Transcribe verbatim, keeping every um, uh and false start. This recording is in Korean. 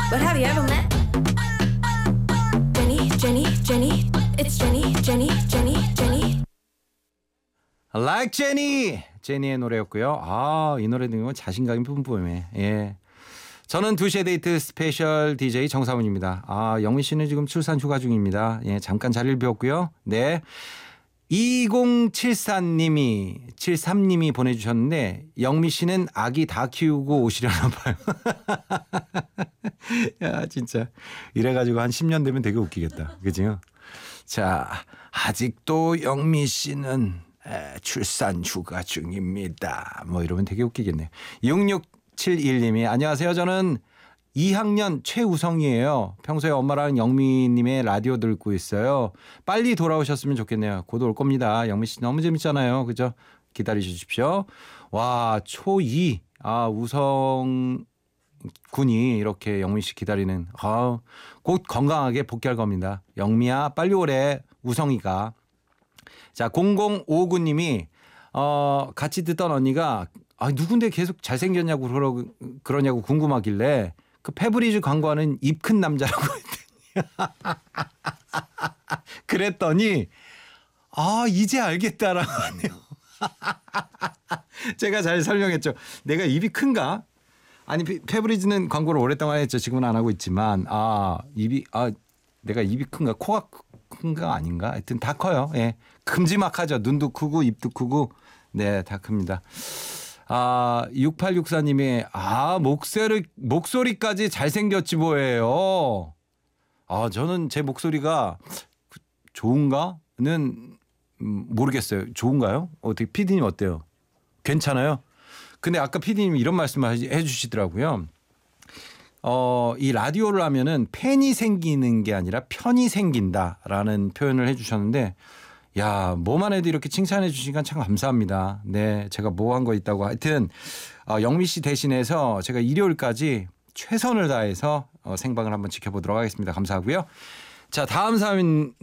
But have you ever met Jenny, Jenny, Jenny? It's Jenny, Jenny, Jenny, Jenny. Like Jenny, 제니의 노래였고요. 아, 이 노래 듣는 건 자신감이 뿜뿜해. 예. 저는 두 시의 데이트 스페셜 디제이 정사문입니다. 아, 영미 씨는 지금 출산 휴가 중입니다. 예, 잠깐 자리를 비웠고요. 네. 이공칠사 님이 칠삼 님이 보내주셨는데 영미 씨는 아기 다 키우고 오시려나 봐요. 야, 진짜 이래가지고 한 십 년 되면 되게 웃기겠다. 그죠? 자, 아직도 영미 씨는 에, 출산 휴가 중입니다. 뭐 이러면 되게 웃기겠네요. 육육칠일 님이 안녕하세요. 저는 이 학년 최우성이에요. 평소에 엄마랑 영미님의 라디오 듣고 있어요. 빨리 돌아오셨으면 좋겠네요. 곧 올 겁니다. 영미 씨 너무 재밌잖아요. 그죠? 기다려 주십시오. 와, 초이. 아, 우성 군이 이렇게 영미 씨 기다리는. 아, 곧 건강하게 복귀할 겁니다. 영미야, 빨리 오래. 우성이가. 자, 공공오구 님이 어, 같이 듣던 언니가 아, 누군데 계속 잘생겼냐고 그러, 그러냐고 궁금하길래 그 페브리즈 광고하는 입 큰 남자라고 했더니 그랬더니 아, 이제 알겠다라고 하네요. 제가 잘 설명했죠. 내가 입이 큰가? 아니, 페브리즈는 광고를 오랫동안 했죠. 지금은 안 하고 있지만 아, 입이 아, 내가 입이 큰가? 코가 큰가 아닌가? 하여튼 다 커요. 예. 큼지막하죠. 눈도 크고 입도 크고 네, 다 큽니다. 아, 육팔육사 님이 아, 목소리 목소리까지 잘생겼지 뭐예요. 아, 저는 제 목소리가 좋은가는 모르겠어요. 좋은가요? 어떻게 피디님 어때요? 괜찮아요? 근데 아까 피디님이 이런 말씀을 해 주시더라고요. 어, 이 라디오를 하면은 팬이 생기는 게 아니라 편이 생긴다라는 표현을 해 주셨는데 야, 뭐만 해도 이렇게 칭찬해 주시니까 참 감사합니다. 네, 제가 뭐 한 거 있다고. 하여튼 어, 영미 씨 대신해서 제가 일요일까지 최선을 다해서 어, 생방을 한번 지켜보도록 하겠습니다. 감사하고요. 자, 다음 사연